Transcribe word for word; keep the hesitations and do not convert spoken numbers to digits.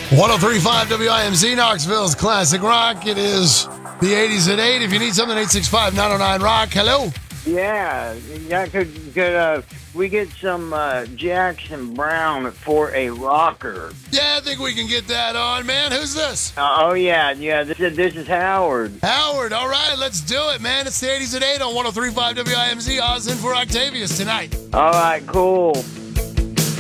one oh three point five W I M Z, Knoxville's Classic Rock. It is the eighties at eight. If you need something, eight six five, nine oh nine, rock. Hello. Yeah, yeah. Could could uh, we get some uh, Jackson Brown for a rocker? Yeah, I think we can get that on, man. Who's this? Uh, oh yeah, yeah. This is this is Howard. Howard. All right, let's do it, man. It's the eighties at eight on one oh three point five W I M Z. Oz in for Octavius tonight. All right, cool.